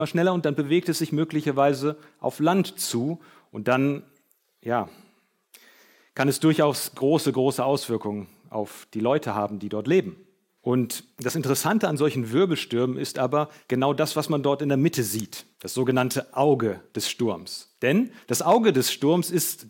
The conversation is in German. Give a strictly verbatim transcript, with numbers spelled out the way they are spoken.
schneller und dann bewegt es sich möglicherweise auf Land zu und dann, ja, kann es durchaus große, große Auswirkungen auf die Leute haben, die dort leben. Und das Interessante an solchen Wirbelstürmen ist aber genau das, was man dort in der Mitte sieht, das sogenannte Auge des Sturms. Denn das Auge des Sturms ist